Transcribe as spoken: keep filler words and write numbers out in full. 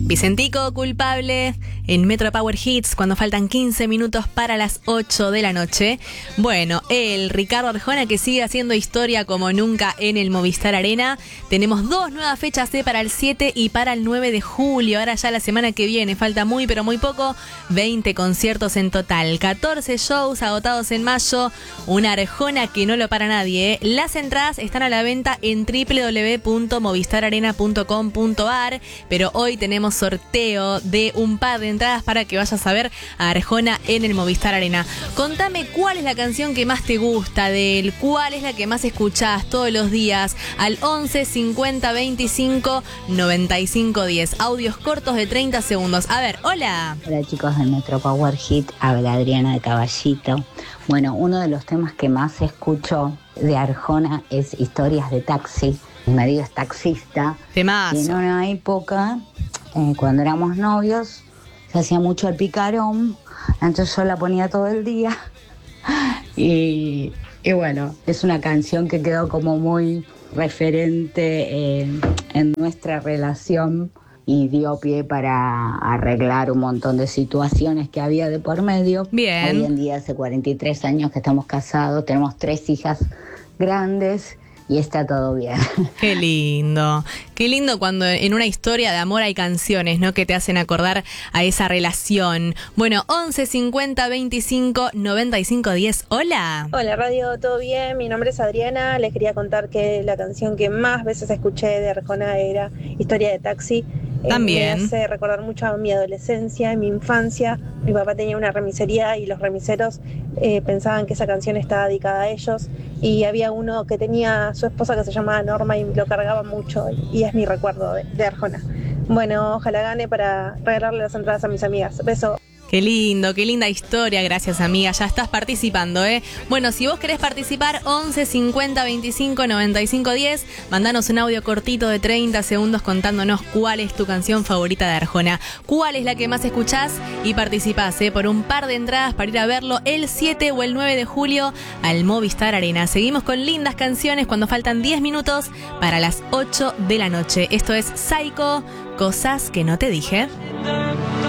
Vicentico, Culpable, en Metro Power Hits, cuando faltan quince minutos para las ocho de la noche. Bueno, el Ricardo Arjona, que sigue haciendo historia como nunca en el Movistar Arena. Tenemos dos nuevas fechas, ¿eh? Para el siete y para el nueve de julio. Ahora ya la semana que viene, falta muy pero muy poco. veinte conciertos en total, catorce shows agotados en mayo. Una Arjona que no lo para nadie, ¿eh? Las entradas están a la venta en doble u doble u doble u punto movistar arena punto com punto a r, pero hoy tenemos sorteo de un par de entradas para que vayas a ver a Arjona en el Movistar Arena. Contame cuál es la canción que más te gusta de él, cuál es la que más escuchás todos los días, al once cincuenta veinticinco noventa y cinco diez. Audios cortos de treinta segundos. A ver, hola. Hola chicos del Metro Power Hit, habla Adriana de Caballito. Bueno, uno de los temas que más escucho de Arjona es Historias de Taxi. Mi marido es taxista. Temazo. Y en una época, eh, cuando éramos novios, se hacía mucho el picarón, entonces yo la ponía todo el día. Y, y bueno, es una canción que quedó como muy referente eh, en nuestra relación y dio pie para arreglar un montón de situaciones que había de por medio. Bien. Hoy en día hace cuarenta y tres años que estamos casados, tenemos tres hijas grandes y está todo bien. Qué lindo, qué lindo cuando en una historia de amor hay canciones, ¿no? Que te hacen acordar a esa relación. Bueno, once cincuenta veinticinco noventa y cinco diez. Hola. Hola radio, ¿todo bien? Mi nombre es Adriana. Les quería contar que la canción que más veces escuché de Arjona era Historia de Taxi. También. Eh, me hace recordar mucho a mi adolescencia, mi infancia. Mi papá tenía una remisería y los remiseros eh, pensaban que esa canción estaba dedicada a ellos. Y había uno que tenía su esposa que se llamaba Norma y lo cargaba mucho. Y es mi recuerdo de, de Arjona. Bueno, ojalá gane para regalarle las entradas a mis amigas. Beso. Qué lindo, qué linda historia, gracias amiga, ya estás participando, ¿eh? Bueno, si vos querés participar, once cincuenta veinticinco noventa y cinco diez, mandanos un audio cortito de treinta segundos contándonos cuál es tu canción favorita de Arjona, cuál es la que más escuchás y participás, ¿eh? Por un par de entradas para ir a verlo el siete o el nueve de julio al Movistar Arena. Seguimos con lindas canciones cuando faltan diez minutos para las ocho de la noche. Esto es Psycho, cosas que no te dije.